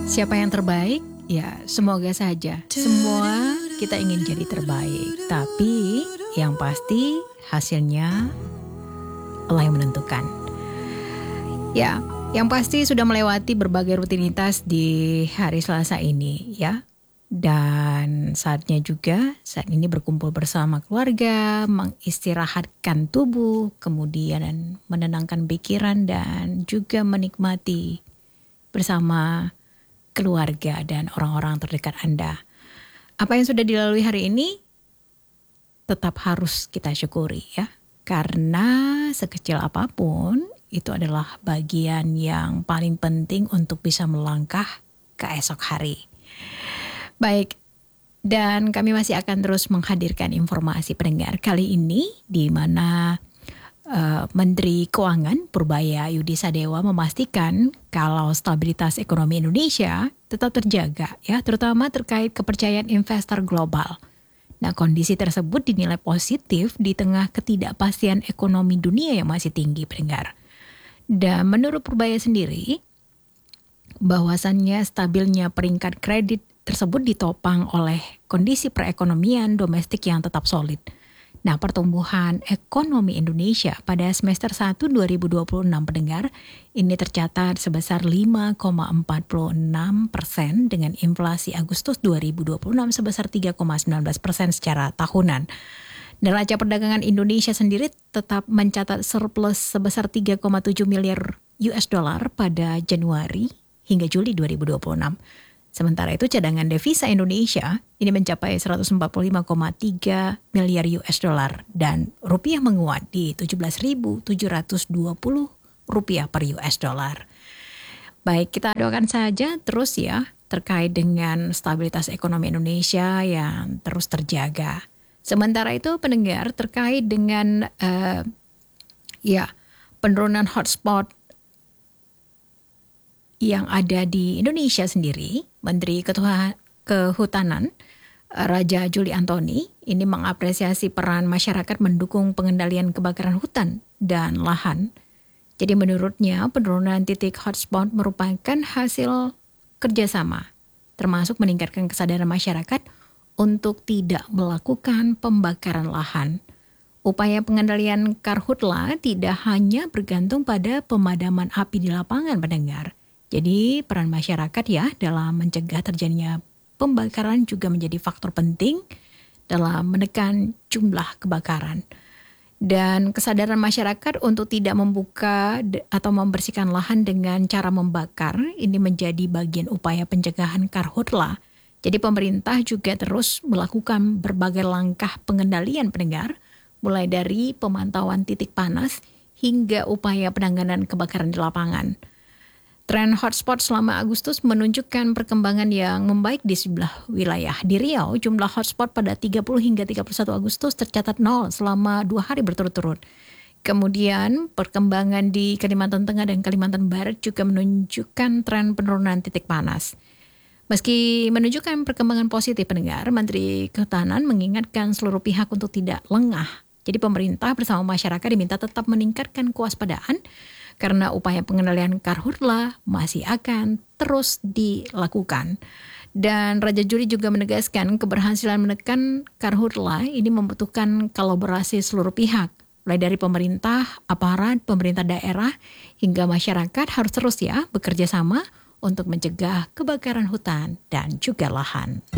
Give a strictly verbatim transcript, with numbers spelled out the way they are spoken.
Siapa yang terbaik? Ya, semoga saja. Semua kita ingin jadi terbaik, tapi yang pasti hasilnya Allah yang menentukan. Ya, yang pasti sudah melewati berbagai rutinitas di hari Selasa ini, ya. Dan saatnya juga saat ini berkumpul bersama keluarga, mengistirahatkan tubuh, kemudian menenangkan pikiran dan juga menikmati bersama keluarga dan orang-orang terdekat Anda. Apa yang sudah dilalui hari ini tetap harus kita syukuri, ya. Karena sekecil apapun itu adalah bagian yang paling penting untuk bisa melangkah ke esok hari. Baik, dan kami masih akan terus menghadirkan informasi pendengar kali ini di mana uh, Menteri Keuangan Purbaya Yudi Sadewa memastikan kalau stabilitas ekonomi Indonesia tetap terjaga, ya, terutama terkait kepercayaan investor global. Nah, kondisi tersebut dinilai positif di tengah ketidakpastian ekonomi dunia yang masih tinggi, pendengar. Dan menurut Purbaya sendiri, bahwasannya stabilnya peringkat kredit tersebut ditopang oleh kondisi perekonomian domestik yang tetap solid. Nah, pertumbuhan ekonomi Indonesia pada semester satu dua ribu dua puluh enam, pendengar, ini tercatat sebesar lima koma empat enam persen dengan inflasi Agustus dua ribu dua puluh enam sebesar tiga koma satu sembilan persen secara tahunan. Neraca perdagangan Indonesia sendiri tetap mencatat surplus sebesar tiga koma tujuh miliar U S dollar pada Januari hingga Juli dua ribu dua puluh enam. Sementara itu cadangan devisa Indonesia ini mencapai seratus empat puluh lima koma tiga miliar U S dollar dan rupiah menguat di tujuh belas ribu tujuh ratus dua puluh rupiah per U S dollar. Baik, kita doakan saja terus ya terkait dengan stabilitas ekonomi Indonesia yang terus terjaga. Sementara itu pendengar terkait dengan uh, ya penurunan hotspot yang ada di Indonesia sendiri, Menteri Kehutanan Raja Juli Antoni ini mengapresiasi peran masyarakat mendukung pengendalian kebakaran hutan dan lahan. Jadi menurutnya penurunan titik hotspot merupakan hasil kerjasama, termasuk meningkatkan kesadaran masyarakat untuk tidak melakukan pembakaran lahan. Upaya pengendalian karhutla tidak hanya bergantung pada pemadaman api di lapangan, pendengar. Jadi peran masyarakat ya dalam mencegah terjadinya pembakaran juga menjadi faktor penting dalam menekan jumlah kebakaran. Dan kesadaran masyarakat untuk tidak membuka atau membersihkan lahan dengan cara membakar ini menjadi bagian upaya pencegahan karhutla. Jadi pemerintah juga terus melakukan berbagai langkah pengendalian, pendengar, mulai dari pemantauan titik panas hingga upaya penanganan kebakaran di lapangan. Tren hotspot selama Agustus menunjukkan perkembangan yang membaik di sebelah wilayah. Di Riau, jumlah hotspot pada tiga puluh hingga tiga puluh satu Agustus tercatat nol selama dua hari berturut-turut. Kemudian perkembangan di Kalimantan Tengah dan Kalimantan Barat juga menunjukkan tren penurunan titik panas. Meski menunjukkan perkembangan positif, pendengar, Menteri Kehutanan mengingatkan seluruh pihak untuk tidak lengah. Jadi pemerintah bersama masyarakat diminta tetap meningkatkan kewaspadaan karena upaya pengendalian karhutla masih akan terus dilakukan. Dan Raja Juli juga menegaskan keberhasilan menekan karhutla ini membutuhkan kolaborasi seluruh pihak, mulai dari pemerintah, aparat, pemerintah daerah, hingga masyarakat harus terus ya bekerja sama untuk mencegah kebakaran hutan dan juga lahan.